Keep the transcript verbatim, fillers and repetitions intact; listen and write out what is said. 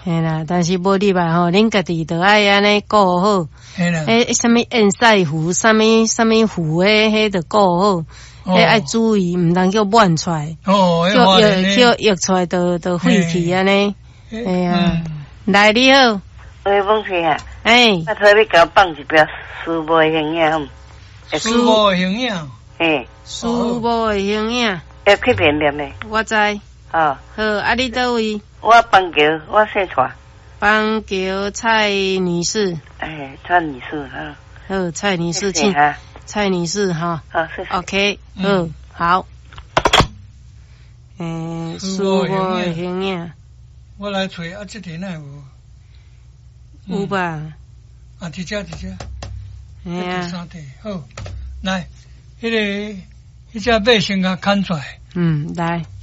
嘿啦，但是无入来吼，恁家己着爱安尼顾好。 嘿啦。 诶，什么塩晒符，什么什么符诶，迄着顾好。诶，爱注意，毋通叫满出来。 哦， 叫药叫药出来，着着废去安尼。哎呀，来你好。 喂，翁先生。 哎。 我特别甲我放一条书包的形影， 书包的形影。 嘿。 书包的形影。 要去便店的。 我知。 哦。 好，啊，你倒位？ 我邦桥，我姓蔡。 邦桥蔡女士。 哎，蔡女士哈。 好，蔡女士，请。蔡女士哈。 好，谢谢。 OK， 嗯，好。诶，书包的形影。 我来找啊，这点哪有？ 有吧？ 啊，伫遮伫遮。 哎呀。 第三题好，来，迄个，迄只马先甲牵出来。 嗯，来。